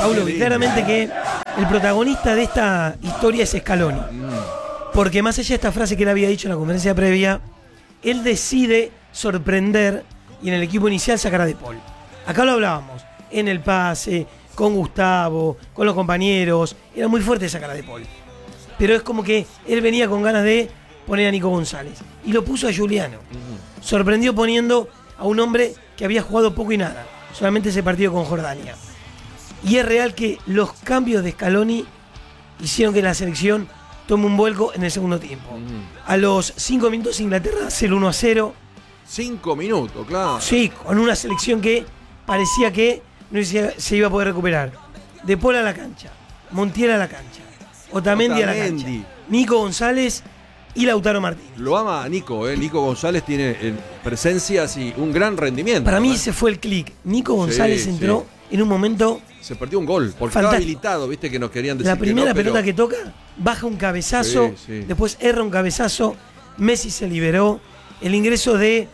Paulo, claramente que el protagonista de esta historia es Scaloni. Porque más allá de esta frase que él había dicho en la conferencia previa, él decide sorprender y en el equipo inicial sacar a De Paul. Acá lo hablábamos, en el pase, con Gustavo, con los compañeros. Era muy fuerte sacar a De Paul. Pero es como que él venía con ganas de poner a Nico González. Y lo puso a Giuliano. Sorprendió poniendo a un hombre que había jugado poco y nada. Solamente ese partido con Jordania. Y es real que los cambios de Scaloni hicieron que la selección tome un vuelco en el segundo tiempo. A los 5 minutos Inglaterra hace el 1-0. 5 minutos, claro. Sí, con una selección que parecía que no se iba a poder recuperar. De Paul a la cancha, Montiel a la cancha, Otamendi a la cancha, Nico González y Lautaro Martínez. Lo ama Nico, Nico González tiene presencias y un gran rendimiento. Para mí ese fue el clic. Nico González entró en un momento... Se perdió un gol, porque estaba habilitado, viste que nos querían decir. La primera que no, pelota que toca, baja un cabezazo, después erra un cabezazo, Messi se liberó, el ingreso de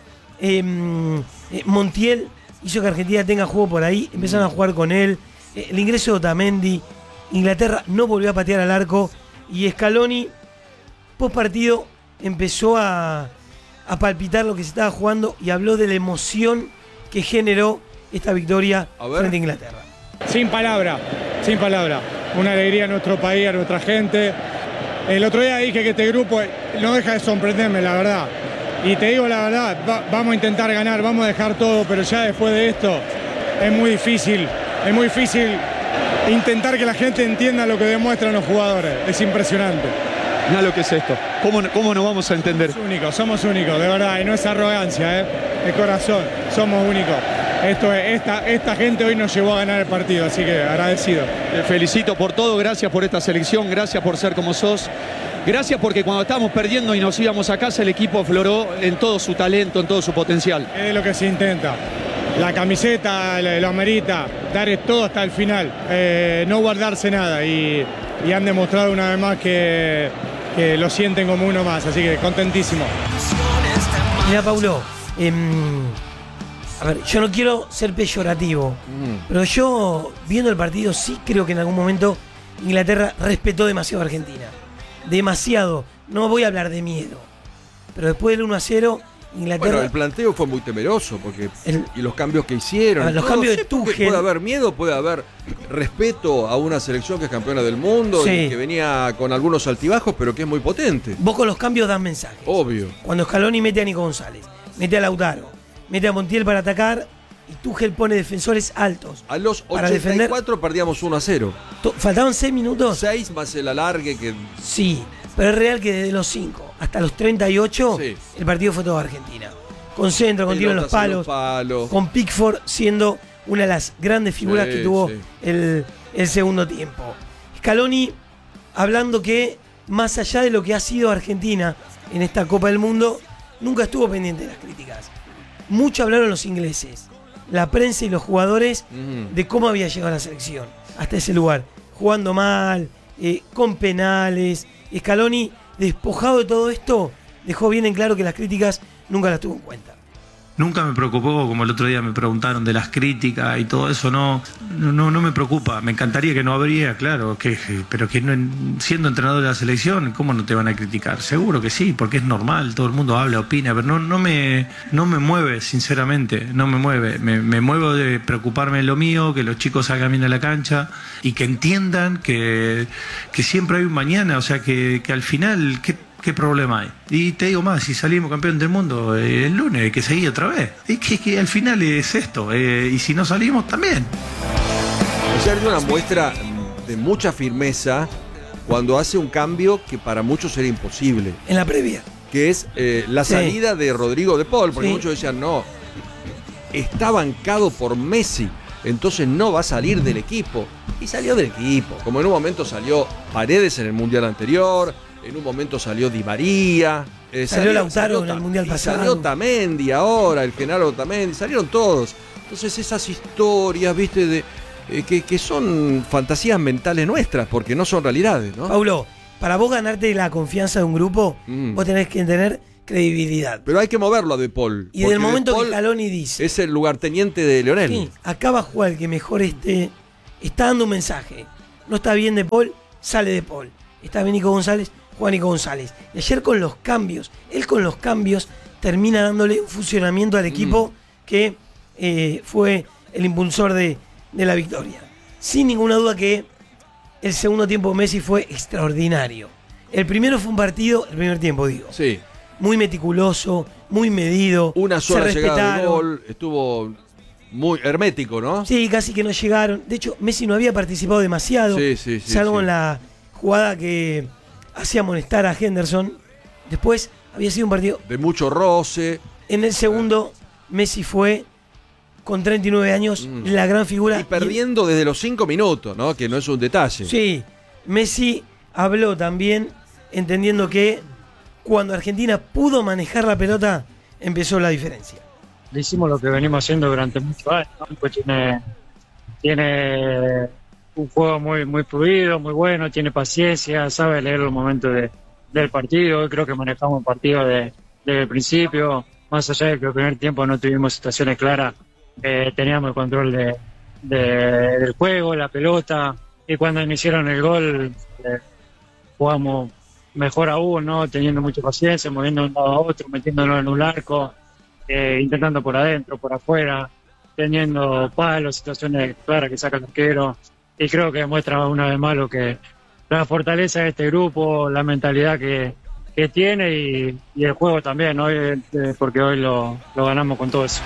Montiel hizo que Argentina tenga juego por ahí, empezaron a jugar con él, el ingreso de Otamendi, Inglaterra no volvió a patear al arco y Scaloni, post partido, empezó a palpitar lo que se estaba jugando y habló de la emoción que generó esta victoria frente a Inglaterra. Sin palabra. Una alegría a nuestro país, a nuestra gente. El otro día dije que este grupo no deja de sorprenderme, la verdad. Y te digo la verdad, vamos a intentar ganar, vamos a dejar todo, pero ya después de esto es muy difícil intentar que la gente entienda lo que demuestran los jugadores. Es impresionante. Mira lo que es esto. ¿Cómo nos vamos a entender? Somos únicos, de verdad, y no es arrogancia, de corazón, somos únicos. Esta gente hoy nos llevó a ganar el partido, así que agradecido. Te felicito por todo, gracias por esta selección, gracias por ser como sos. Gracias porque cuando estábamos perdiendo y nos íbamos a casa, el equipo afloró en todo su talento, en todo su potencial. Es lo que se intenta. La camiseta lo amerita, dar todo hasta el final, no guardarse nada. Y han demostrado una vez más que lo sienten como uno más, así que contentísimo. Mira, Paulo, a ver, yo no quiero ser peyorativo, pero yo, viendo el partido, sí creo que en algún momento Inglaterra respetó demasiado a Argentina. Demasiado. No voy a hablar de miedo. Pero después del 1-0, Inglaterra... Bueno, el planteo fue muy temeroso, porque y los cambios que hicieron... Los cambios de Tuchel... Puede haber miedo, puede haber respeto a una selección que es campeona del mundo y que venía con algunos altibajos, pero que es muy potente. Vos con los cambios das mensajes. Obvio. Cuando Scaloni mete a Nico González, mete a Lautaro, mete a Montiel para atacar y Tuchel pone defensores altos. A los 84 defender, perdíamos 1-0. Faltaban 6 minutos. 6 más el alargue que... Sí, pero es real que desde los 5 hasta los 38 el partido fue todo Argentina. Con centro, con tiro en los palos, con Pickford siendo una de las grandes figuras que tuvo el segundo tiempo. Scaloni hablando que más allá de lo que ha sido Argentina en esta Copa del Mundo, nunca estuvo pendiente de las críticas. Mucho hablaron los ingleses, la prensa y los jugadores de cómo había llegado la selección hasta ese lugar, jugando mal, con penales. Scaloni, despojado de todo esto, dejó bien en claro que las críticas nunca las tuvo en cuenta. Nunca me preocupó, como el otro día me preguntaron de las críticas y todo eso, no me preocupa. Me encantaría que no habría, claro, pero que no, siendo entrenador de la selección, ¿cómo no te van a criticar? Seguro que sí, porque es normal, todo el mundo habla, opina, pero no me mueve, sinceramente, no me mueve. Me muevo de preocuparme en lo mío, que los chicos salgan bien a la cancha y que entiendan que siempre hay un mañana, o sea, que al final... ¿Qué problema hay? Y te digo más, si salimos campeón del mundo el lunes, hay que seguir otra vez. Es que al final es esto, y si no salimos también. Ayer dio una muestra de mucha firmeza cuando hace un cambio que para muchos era imposible. En la previa. Que es la salida de Rodrigo de Paul, porque muchos decían, no, está bancado por Messi, entonces no va a salir del equipo. Y salió del equipo, como en un momento salió Paredes en el Mundial anterior, en un momento salió Di María, salió Lautaro en el Mundial pasado. Salió Otamendi ahora, el Genaro Otamendi, salieron todos. Entonces esas historias, viste, que son fantasías mentales nuestras, porque no son realidades, ¿no? Paulo, para vos ganarte la confianza de un grupo, vos tenés que tener credibilidad. Pero hay que moverlo a De Paul. Y del momento que Scaloni dice... Es el lugarteniente de Lionel. Sí, acá va a jugar el que mejor esté está dando un mensaje. No está bien De Paul, sale De Paul. Está bien Nico González, juega Nico González. Y ayer con los cambios, él con los cambios termina dándole un funcionamiento al equipo que fue el impulsor de la victoria. Sin ninguna duda que el segundo tiempo de Messi fue extraordinario. El primero fue un partido, el primer tiempo digo. Sí. Muy meticuloso, muy medido. Una sola se llegada de respetaron. gol, estuvo muy hermético, ¿no? Sí, casi que no llegaron. De hecho, Messi no había participado demasiado. Sí, salvo sí. en la jugada que hacía molestar a Henderson. Después había sido un partido. De mucho roce. En el segundo, Messi fue, con 39 años, la gran figura. Y perdiendo desde los 5 minutos, ¿no? Que no es un detalle. Sí, Messi habló también entendiendo que cuando Argentina pudo manejar la pelota, empezó la diferencia. Hicimos lo que venimos haciendo durante muchos años, ¿no? Pues tiene un juego muy fluido, muy bueno, tiene paciencia, sabe leer los momentos del partido. Creo que manejamos el partido desde el principio, más allá de que el primer tiempo no tuvimos situaciones claras, teníamos el control del juego, la pelota, y cuando me hicieron el gol jugamos mejor aún, ¿no? Teniendo mucha paciencia, moviendo de un lado a otro, metiéndolo en un arco, intentando por adentro, por afuera, teniendo palos, situaciones claras que saca el arquero, y creo que demuestra una vez más lo que la fortaleza de este grupo, la mentalidad que tiene y el juego también, ¿no? Porque hoy lo ganamos con todo eso.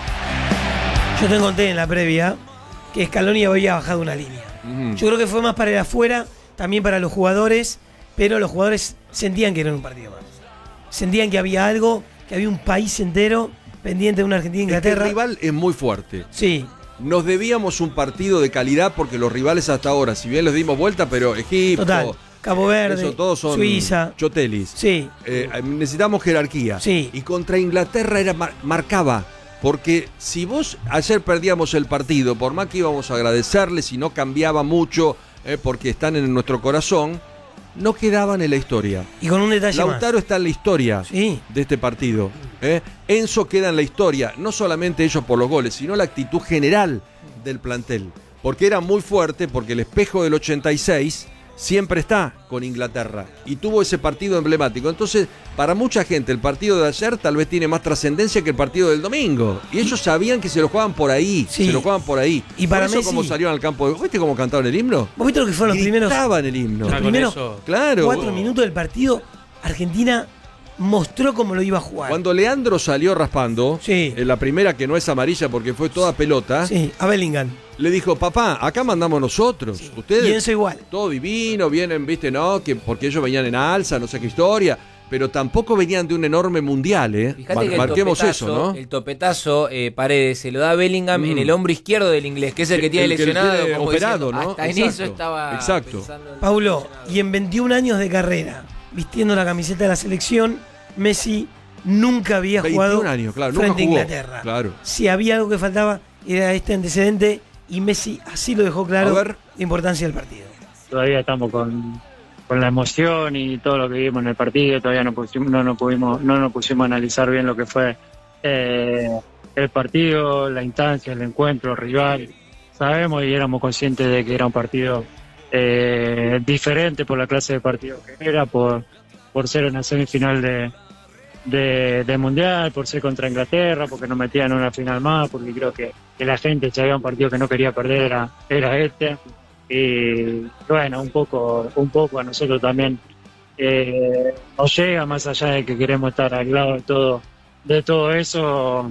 Yo te conté en la previa que Scaloni había bajado una línea. Yo creo que fue más para el afuera, también para los jugadores, pero los jugadores sentían que era un partido más. Sentían que había algo, que había un país entero pendiente de una Argentina-Inglaterra. El rival es muy fuerte. Sí. Nos debíamos un partido de calidad porque los rivales hasta ahora, si bien los dimos vuelta, pero Egipto, Total. Cabo Verde, eso, todos son Suiza, chotelis. Sí. Necesitamos jerarquía. Sí. Y contra Inglaterra marcaba. Porque si vos ayer perdíamos el partido, por más que íbamos a agradecerles y no cambiaba mucho, porque están en nuestro corazón, no quedaban en la historia. Y con un detalle Lautaro más. está en la historia de este partido. Enzo queda en la historia, no solamente ellos por los goles, sino la actitud general del plantel. Porque era muy fuerte, porque el espejo del 86 siempre está con Inglaterra y tuvo ese partido emblemático. Entonces, para mucha gente el partido de ayer tal vez tiene más trascendencia que el partido del domingo, y ellos sabían que se lo jugaban por ahí. Sí. Se lo jugaban por ahí. Y para por eso, Messi, como salieron al campo, ¿viste cómo cantaban el himno? ¿Vos viste lo que fueron los primeros? Gritaban el himno. Los primeros Claro. 4 minutos del partido, Argentina mostró cómo lo iba a jugar. Cuando Leandro salió raspando, en la primera, que no es amarilla porque fue toda pelota, a Bellingham le dijo: papá, acá mandamos nosotros. Ustedes, y Enzo igual. Todo divino, vienen, viste, ¿no? Que porque ellos venían en alza, no sé qué historia, pero tampoco venían de un enorme mundial, ¿eh? Fíjate que Marquemos eso, ¿no? El topetazo, Paredes, se lo da a Bellingham en el hombro izquierdo del inglés, que es el que tiene lesionado. Tiene como operado, diciendo, ¿no? hasta en eso estaba. Exacto. Paulo, y en 21 años de carrera, vistiendo la camiseta de la selección, Messi nunca había jugado años, claro, frente nunca a jugó, Inglaterra. claro. Si había algo que faltaba, era este antecedente, y Messi así lo dejó claro, la importancia del partido. Todavía estamos con la emoción y todo lo que vimos en el partido, todavía no nos pusimos a analizar bien lo que fue el partido, la instancia, el encuentro, el rival. Sabemos y éramos conscientes de que era un partido diferente por la clase de partido que era, por ser una semifinal de Mundial, por ser contra Inglaterra, porque nos metían en una final más, porque creo que la gente, si había un partido que no quería perder, era este. Y bueno, un poco a nosotros también nos llega, más allá de que queremos estar al lado de todo eso,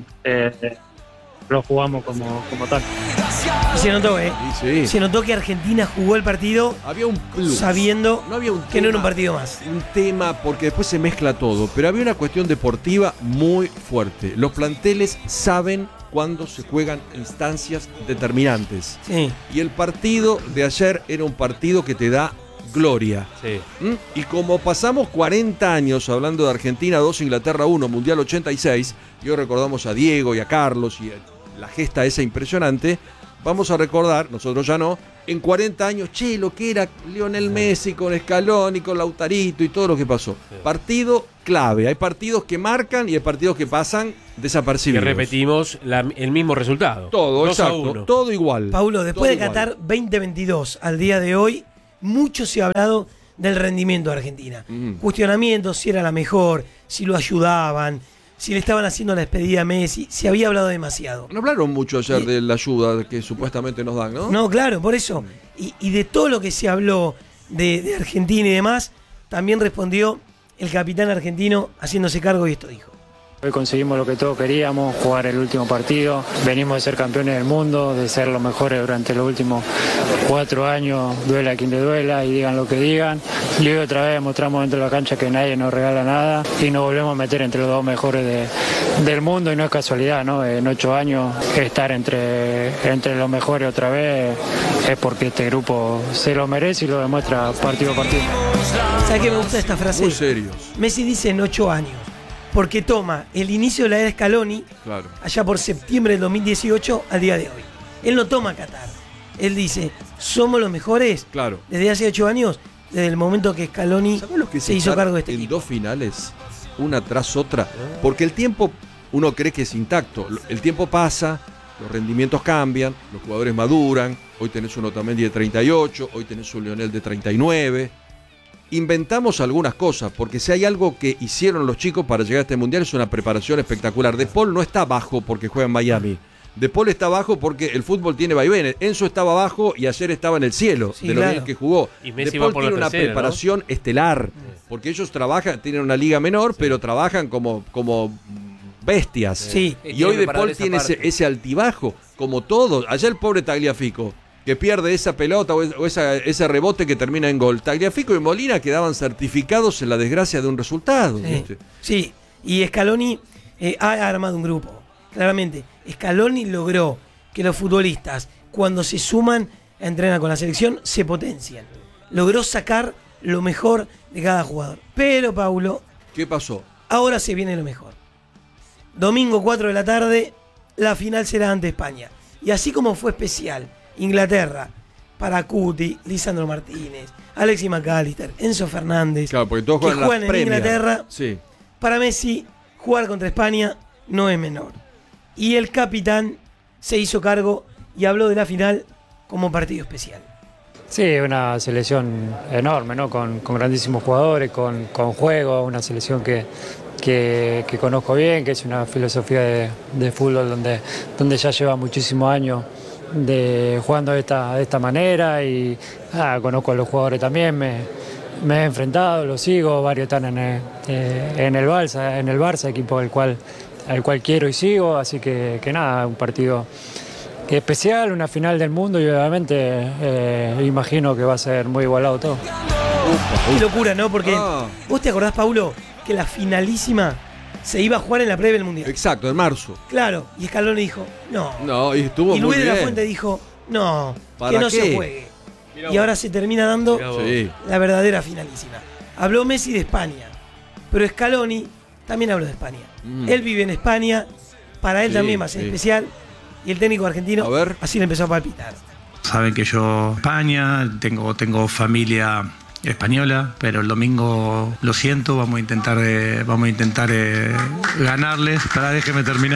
lo jugamos como tal. Y se notó, Sí. Se notó que Argentina jugó el partido había un plus, sabiendo no había un que no era un partido más. Un tema, porque después se mezcla todo, pero había una cuestión deportiva muy fuerte. Los planteles saben cuando se juegan instancias determinantes. Sí. Y el partido de ayer era un partido que te da gloria. Sí. Y como pasamos 40 años hablando de Argentina 2, Inglaterra 1, Mundial 86, y hoy recordamos a Diego y a Carlos y a la gesta esa impresionante, vamos a recordar, nosotros ya no, en 40 años, che, lo que era Lionel Messi con Scaloni, con Lautarito y todo lo que pasó. Partido clave. Hay partidos que marcan y hay partidos que pasan Que desapercibidos. repetimos el mismo resultado. Todo, 2-1. exacto. Todo igual. Paulo, después de Todo igual. Qatar 2022, al día de hoy, mucho se ha hablado del rendimiento de Argentina. Cuestionamientos, si era la mejor, si lo ayudaban, si le estaban haciendo la despedida a Messi. Se había hablado demasiado. No hablaron mucho ayer de la ayuda que supuestamente nos dan, ¿no? No, claro, por eso. Y de todo lo que se habló de Argentina y demás, también respondió el capitán argentino haciéndose cargo y esto dijo. Hoy conseguimos lo que todos queríamos, jugar el último partido. Venimos de ser campeones del mundo, de ser los mejores durante los últimos 4 años. Duela a quien le duela y digan lo que digan. Y hoy otra vez mostramos dentro de la cancha que nadie nos regala nada y nos volvemos a meter entre los 2 mejores del mundo. Y no es casualidad, ¿no? En 8 años estar entre los mejores otra vez es porque este grupo se lo merece y lo demuestra partido a partido. ¿Sabes qué me gusta esta frase? Muy serios. Messi dice en 8 años. Porque toma el inicio de la era Scaloni, Claro. allá por septiembre del 2018 al día de hoy. Él no toma Qatar. Él dice, somos los mejores Claro. desde hace 8 años, desde el momento que Scaloni ¿Sabés lo que es se hizo estar cargo de este en equipo? 2 finales, una tras otra? Porque el tiempo, uno cree que es intacto. El tiempo pasa, los rendimientos cambian, los jugadores maduran. Hoy tenés un Otamendi de 38, hoy tenés un Lionel de 39. Inventamos algunas cosas, porque si hay algo que hicieron los chicos para llegar a este mundial es una preparación espectacular. De Paul no está bajo porque juega en Miami. De Paul está bajo porque el fútbol tiene vaivenes. Enzo estaba abajo y ayer estaba en el cielo, Sí, de lo claro. bien que jugó. Y Messi De va Paul por la tiene una tercera, ¿no? preparación estelar, porque ellos trabajan, tienen una liga menor, pero trabajan como bestias. Sí. Y hoy De Paul preparadores tiene aparte. ese altibajo, como todos. Ayer el pobre Tagliafico, que pierde esa pelota o ese rebote que termina en gol. Tagliafico y Molina quedaban certificados en la desgracia de un resultado. Sí, ¿viste? sí. Y Scaloni ha armado un grupo, claramente. Scaloni logró que los futbolistas, cuando se suman a entrenar con la selección, se potencian. Logró sacar lo mejor de cada jugador. Pero, Paulo, ¿Qué pasó? ahora se viene lo mejor. Domingo 4 de la tarde, la final será ante España. Y así como fue especial Inglaterra para Cuti, Lisandro Martínez, Alexis McAllister, Enzo Fernández, Claro, porque todos que juegan juegan la en Premier. Inglaterra, Sí. para Messi jugar contra España no es menor. Y el capitán se hizo cargo y habló de la final como partido especial. Sí, una selección enorme, ¿no? Con grandísimos jugadores, con juego, una selección que conozco bien, que es una filosofía de fútbol donde ya lleva muchísimos años jugando de esta manera y conozco a los jugadores también, me he enfrentado, los sigo, varios están en el Barça, equipo al cual quiero y sigo, así que nada, un partido especial, una final del mundo y obviamente imagino que va a ser muy igualado todo. Qué locura, ¿no? Porque Ah. vos te acordás, Paulo, que la finalísima se iba a jugar en la previa del Mundial. Exacto, en marzo. Claro, y Scaloni dijo, no. No, y estuvo Y muy Luis de la bien. Fuente dijo, no, ¿Para que no qué? se juegue. Y ahora se termina dando Sí. la verdadera finalísima. Habló Messi de España, pero Scaloni también habló de España. Él vive en España, para él Sí, también va a ser sí. especial, y el técnico argentino A ver. así le empezó a palpitar. Saben que yo España, tengo familia española, pero el domingo lo siento, vamos a intentar ganarles. Déjeme terminar.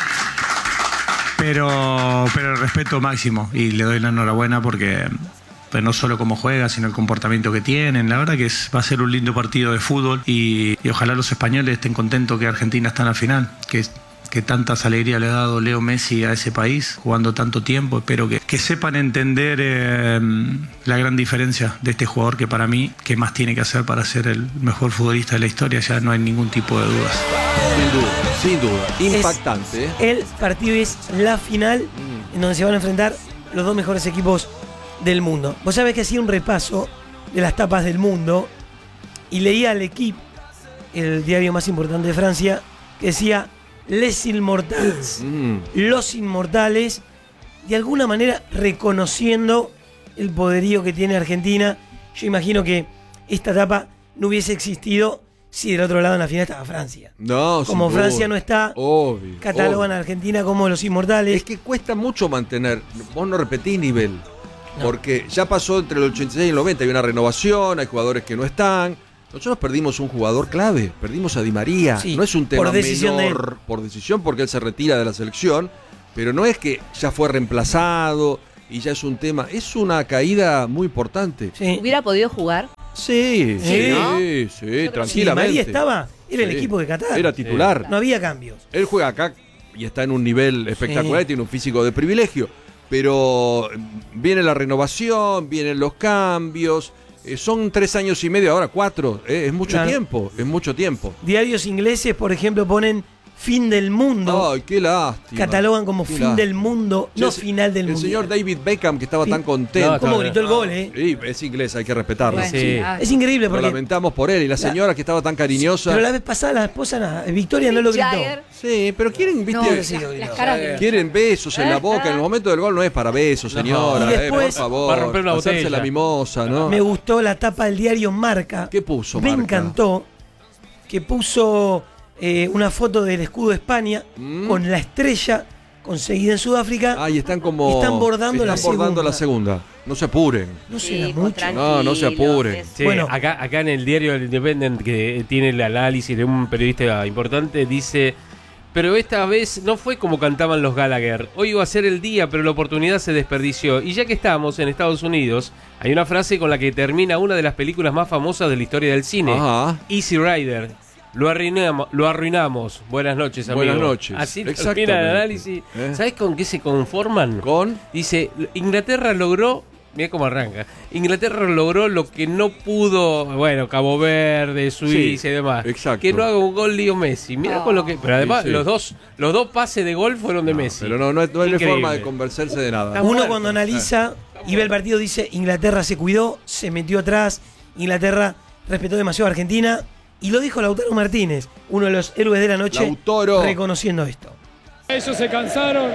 Pero el respeto máximo y le doy la enhorabuena porque pues, no solo cómo juega, sino el comportamiento que tienen. La verdad que va a ser un lindo partido de fútbol y ojalá los españoles estén contentos que Argentina está en la final, que tantas alegrías le ha dado Leo Messi a ese país, jugando tanto tiempo. Espero que sepan entender la gran diferencia de este jugador que para mí, ¿qué más tiene que hacer para ser el mejor futbolista de la historia? Ya no hay ningún tipo de dudas. Sin duda. Impactante, ¿eh? El partido es la final en donde se van a enfrentar los dos mejores equipos del mundo. Vos sabés que hacía un repaso de las tapas del mundo y leía al L'Équipe, el diario más importante de Francia, que decía Les Inmortals, los inmortales, de alguna manera reconociendo el poderío que tiene Argentina. Yo imagino que esta etapa no hubiese existido si del otro lado en la final estaba Francia. No, Como sin Francia duda. no está, Obvio, catalogan obvio. a Argentina como los inmortales. Es que cuesta mucho mantener. Vos no repetís nivel. Porque ya pasó entre el 86 y el 90, hay una renovación, hay jugadores que no están. Nosotros perdimos un jugador clave, perdimos a Di María. Sí, no es un tema por decisión menor, por decisión, porque él se retira de la selección, pero no es que ya fue reemplazado y ya es un tema, es una caída muy importante. Sí. ¿Hubiera podido jugar? Sí, ¿no? sí, Si tranquilamente. María estaba, era el Sí. equipo de Qatar. Era titular. No había cambios. Él juega acá y está en un nivel espectacular, Sí. tiene un físico de privilegio, pero viene la renovación, vienen los cambios, son 3 años y medio, ahora 4, es mucho Claro. tiempo, es mucho tiempo. Diarios ingleses, por ejemplo, ponen fin del mundo. Ay, qué lástima. Catalogan como Qué fin lástima. del mundo, no Sí, final del el mundo. señor David Beckham, que estaba Fin- tan contento. No, ¿Cómo gritó el gol, Sí, es inglés, hay que respetarlo. Bueno, Sí. Es increíble Lo porque. lamentamos por él. Y la señora que estaba tan cariñosa. Pero la vez pasada la esposa, Victoria, no lo gritó. Jagger. Sí, pero quieren, viste, No, sí, lo las gritó. caras de... quieren besos en la boca. En el momento del gol no es para besos, señora. Y después- por favor. Va a romper una hacerse botella. la mimosa, ¿no? Me gustó la tapa del diario Marca. ¿Qué puso Me Marca? encantó que puso una foto del escudo de España con la estrella conseguida en Sudáfrica. Ay, están como. Están bordando la bordando la segunda. No se apuren. No Sí, será pues, mucho. tranquilo, No se apuren. es- Sí, Bueno. acá en el diario El Independent, que tiene el análisis de un periodista importante, dice: pero esta vez no fue como cantaban los Gallagher. Hoy iba a ser el día, pero la oportunidad se desperdició. Y ya que estamos en Estados Unidos, hay una frase con la que termina una de las películas más famosas de la historia del cine. Ajá. Easy Rider. Lo arruinamos. Buenas noches, amigo. Buenas noches. Así termina el Exactamente. análisis. ¿Sabes con qué se conforman? Con. Dice, Inglaterra logró, mira cómo arranca, Inglaterra logró lo que no pudo, bueno, Cabo Verde, Suiza Sí, y demás. exacto. Que no haga un gol Leo Messi. Mira con lo que, pero además Sí, sí. los dos pases de gol fueron de Messi. Pero no hay Increíble. forma de convencerse de nada. Está Uno muerto. cuando analiza y ve el partido dice: Inglaterra se cuidó, se metió atrás, Inglaterra respetó demasiado a Argentina. Y lo dijo Lautaro Martínez, uno de los héroes de la noche, Lautaro. reconociendo esto. Ellos se cansaron,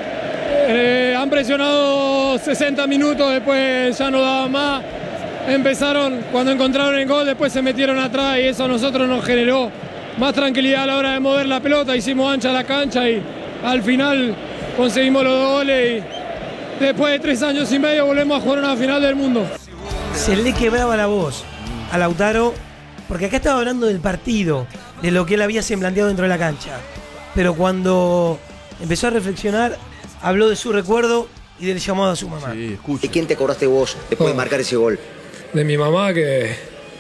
han presionado 60 minutos, después ya no daban más. Empezaron, cuando encontraron el gol, después se metieron atrás y eso a nosotros nos generó más tranquilidad a la hora de mover la pelota. Hicimos ancha la cancha y al final conseguimos los 2 goles y después de 3 años y medio volvemos a jugar una final del mundo. Se le quebraba la voz a Lautaro, porque acá estaba hablando del partido, de lo que él había planteado dentro de la cancha. Pero cuando empezó a reflexionar, habló de su recuerdo y del llamado a su mamá. Sí, escucha. ¿De quién te acordaste vos después de marcar ese gol? De mi mamá, que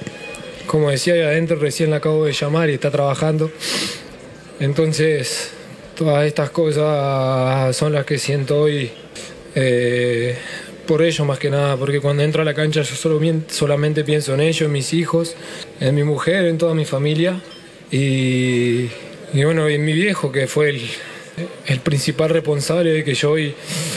como decía ahí adentro, recién la acabo de llamar y está trabajando. Entonces, todas estas cosas son las que siento hoy por ellos más que nada, porque cuando entro a la cancha yo solamente pienso en ellos, en mis hijos, en mi mujer, en toda mi familia y bueno, en mi viejo, que fue el principal responsable de que yo hoy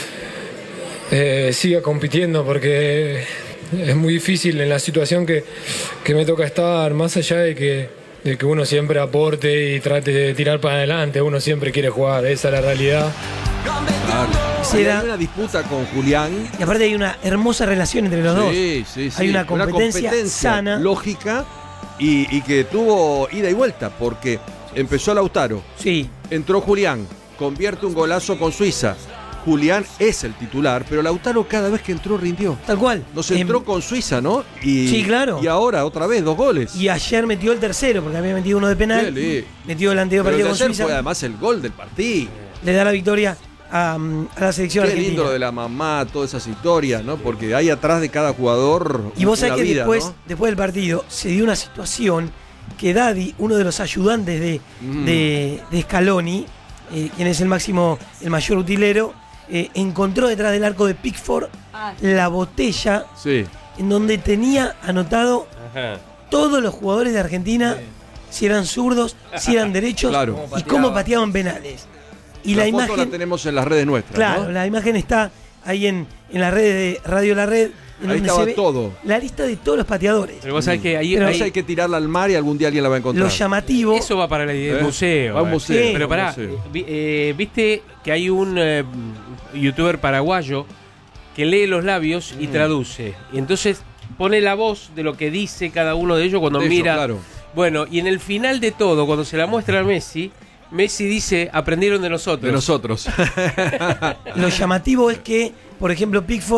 siga compitiendo, porque es muy difícil en la situación que me toca estar, más allá de que uno siempre aporte y trate de tirar para adelante, uno siempre quiere jugar, esa es la realidad. Era- Hay una disputa con Julián. Y aparte hay una hermosa relación entre los dos. Sí, sí, sí. Hay una competencia sana. lógica y que tuvo ida y vuelta, porque empezó Lautaro, Sí, entró Julián, convierte un golazo con Suiza. Julián es el titular, pero Lautaro cada vez que entró rindió. tal cual. Nos entró con Suiza, ¿no? Y, Sí, claro. Y ahora otra vez 2 goles. Y ayer metió el tercero, porque había metido uno de penal. Dele. Metió el anterior Pero el de partido con ayer Suiza. fue además el gol del partido. Le da la victoria a la selección Qué argentina. lindo lo de la mamá, todas esas historias, ¿no? Porque hay atrás de cada jugador Y vos una sabés que vida, después, ¿no? después del partido se dio una situación que Daddy, uno de los ayudantes de Scaloni, quien es el mayor utilero, encontró detrás del arco de Pickford la botella Sí. en donde tenía anotado Ajá. todos los jugadores de Argentina, si eran zurdos, si eran derechos Claro. y cómo pateaban penales. Y la foto imagen, la tenemos en las redes nuestras, claro, ¿no? la imagen está ahí en las redes de Radio La Red, en Ahí donde estaba se ve todo. la lista de todos los pateadores. Pero vos sabés que ahí, Pero ahí- Esa hay que tirarla al mar y algún día alguien la va a encontrar. Lo llamativo, eso va para el museo. Va a un museo. Sí. Pero va a un pará, museo. viste que hay un youtuber paraguayo que lee los labios y traduce. Y entonces pone la voz de lo que dice cada uno de ellos cuando De ellos, mira. claro. Bueno, y en el final de todo, cuando se la muestra a Messi, Messi dice, aprendieron de nosotros. De nosotros. lo llamativo es que, por ejemplo, Pickford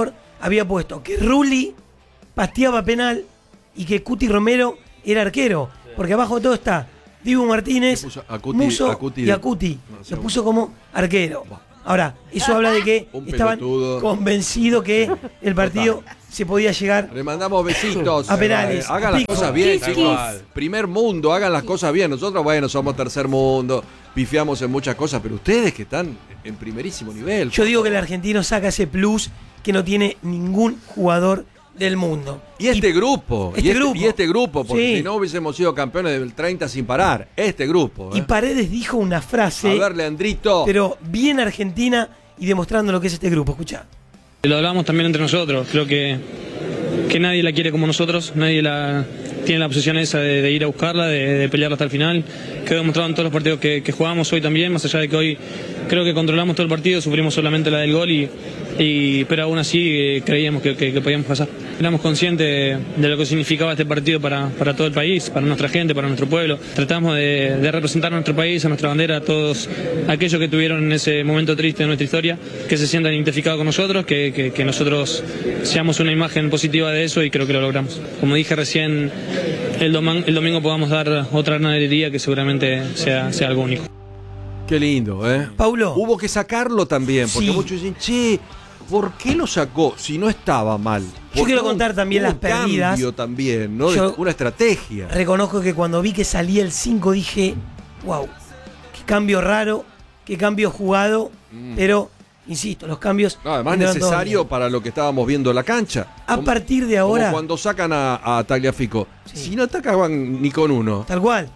había puesto que Rulli pateaba penal y que Cuti Romero era arquero. Porque abajo de todo está Dibu Martínez, Musso y Acuti. Lo puso como arquero. Ahora, eso habla de que estaban convencidos que el partido se podía llegar. Le mandamos besitos. A penales. Hagan las cosas bien, chicos. Primer mundo, hagan las cosas bien. Nosotros, bueno, somos tercer mundo, pifiamos en muchas cosas, pero ustedes que están en primerísimo nivel. Yo digo que el argentino saca ese plus que no tiene ningún jugador del mundo. Y este grupo, porque si no hubiésemos sido campeones del 30 sin parar, este grupo. Y Paredes dijo una frase, a ver, Leandrito, pero bien argentina y demostrando lo que es este grupo, escuchá. Lo hablamos también entre nosotros, creo que nadie la quiere como nosotros, nadie tiene la obsesión esa de ir a buscarla, de pelearla hasta el final. Quedó demostrado en todos los partidos que jugamos hoy también, más allá de que hoy creo que controlamos todo el partido, sufrimos solamente la del gol, pero aún así creíamos que podíamos pasar. Éramos conscientes de lo que significaba este partido para todo el país, para nuestra gente, para nuestro pueblo. Tratamos de representar a nuestro país, a nuestra bandera, a todos aquellos que tuvieron en ese momento triste de nuestra historia, que se sientan identificados con nosotros, que nosotros seamos una imagen positiva de eso, y creo que lo logramos. Como dije recién, el domingo podamos dar otra gran alegría que seguramente sea algo único. Qué lindo, ¿eh? Paulo. Hubo que sacarlo también, porque muchos dicen, che, ¿por qué lo sacó si no estaba mal? Yo quiero contar también las pérdidas. Cambio también, ¿no? Una estrategia. Reconozco que cuando vi que salía el 5 dije, wow, qué cambio raro, qué cambio jugado, pero, insisto, los cambios... No, además necesario para lo que estábamos viendo en la cancha. A partir de ahora... Como cuando sacan a Tagliafico. Sí. Si no atacaban ni con uno. Tal cual.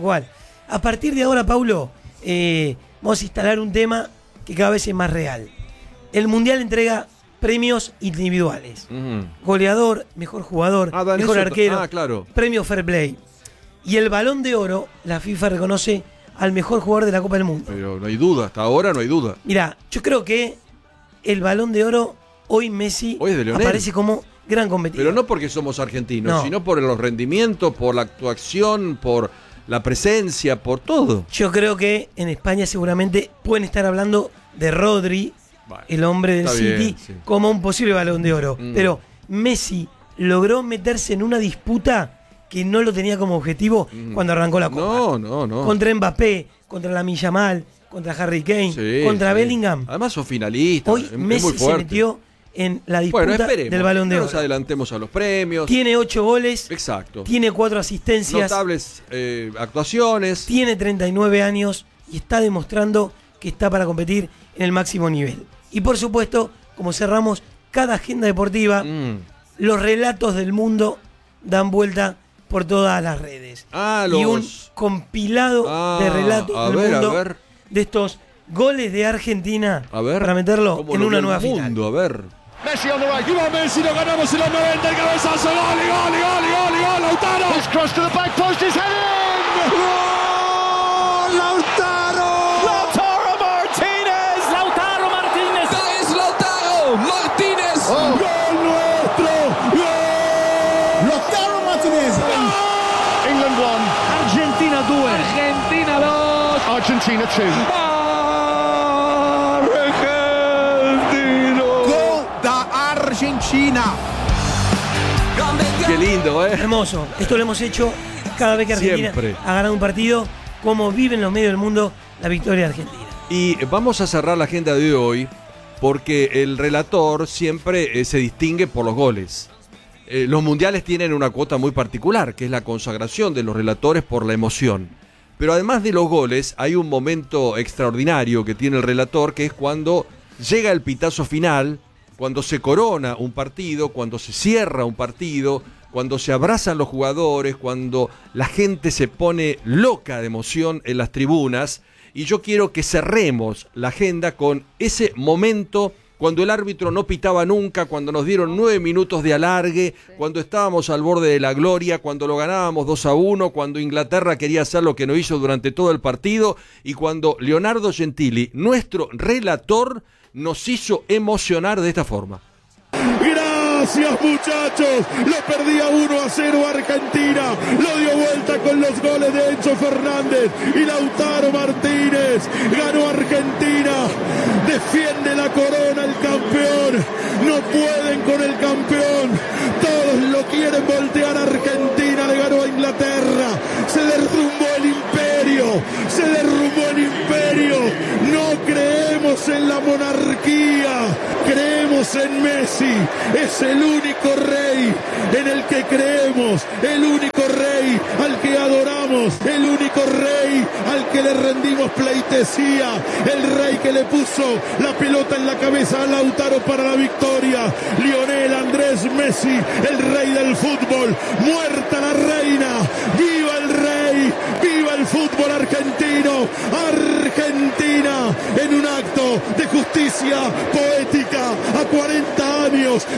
A partir de ahora, Paulo, vamos a instalar un tema que cada vez es más real. El Mundial entrega premios individuales. Goleador, mejor jugador, mejor arquero, claro. Premio Fair Play. Y el Balón de Oro, la FIFA reconoce al mejor jugador de la Copa del Mundo. Pero no hay duda, hasta ahora no hay duda. Mirá, yo creo que el Balón de Oro, hoy Messi aparece como gran competidor. Pero no porque somos argentinos, sino por los rendimientos, por la actuación, por la presencia, por todo. Yo creo que en España seguramente pueden estar hablando de Rodri, el hombre del City, como un posible Balón de Oro. Pero Messi logró meterse en una disputa que no lo tenía como objetivo cuando arrancó la Copa. No. Contra Mbappé, contra Lamine Yamal, contra Harry Kane, contra Bellingham. Además son finalistas. Hoy Messi se metió en la disputa del Balón de Oro. Nos adelantemos a los premios. Tiene 8 goles. Exacto. Tiene 4 asistencias. Notables actuaciones. Tiene 39 años y está demostrando que está para competir en el máximo nivel. Y por supuesto, como cerramos cada agenda deportiva, los relatos del mundo dan vuelta por todas las redes. Y un compilado de relatos del mundo de estos goles de Argentina para meterlo en una nueva final. A ver. Messi on the right, come on Messi, lo ganamos en los 90, el cabezazo, gol, Lautaro. His cross to the back post, is heading. ¡Gol, Lautaro! Lautaro Martínez. ¡Da es Lautaro Martínez! ¡Gol nuestro! ¡Gol! Lautaro Martínez. England 1, Argentina 2. Argentina 2. Argentina 2. Argentina. Qué lindo, Hermoso. Esto lo hemos hecho cada vez que Argentina ha ganado un partido. Como vive en los medios del mundo la victoria de Argentina. Y vamos a cerrar la agenda de hoy porque el relator siempre se distingue por los goles. Los mundiales tienen una cuota muy particular, que es la consagración de los relatores por la emoción. Pero además de los goles, hay un momento extraordinario que tiene el relator, que es cuando llega el pitazo final, cuando se corona un partido, cuando se cierra un partido, cuando se abrazan los jugadores, cuando la gente se pone loca de emoción en las tribunas. Y yo quiero que cerremos la agenda con ese momento cuando el árbitro no pitaba nunca, cuando nos dieron 9 minutos de alargue, cuando estábamos al borde de la gloria, cuando lo ganábamos 2-1, cuando Inglaterra quería hacer lo que no hizo durante todo el partido y cuando Leonardo Gentili, nuestro relator, nos hizo emocionar de esta forma. Gracias muchachos, lo perdía 1-0 Argentina, lo dio vuelta con los goles de Enzo Fernández y Lautaro Martínez, ganó Argentina defiende la corona el campeón. No pueden con el campeón. Todos lo quieren voltear. Argentina le ganó a Inglaterra. Se derrumbó el imperio. Se derrumbó el imperio. No creemos en la monarquía. Creemos en Messi. Es el único rey en el que creemos. El único rey al que adoramos. El único rey al que le rendimos pleitesía. El rey que le puso la pelota en la cabeza a Lautaro para la victoria. Lionel Andrés Messi, el rey del fútbol. Muerta la reina. ¡Viva el rey! ¡Viva el fútbol argentino! Argentina en un acto de justicia poética